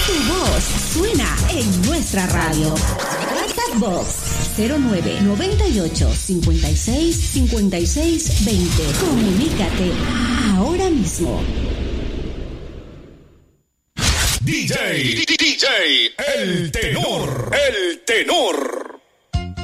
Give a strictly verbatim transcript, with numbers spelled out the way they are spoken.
Tu voz suena en nuestra radio. WhatsApp Box cero nueve noventa y ocho cincuenta y seis cincuenta y seis veinte. Comunícate ahora mismo. D J, D J, el tenor, el tenor.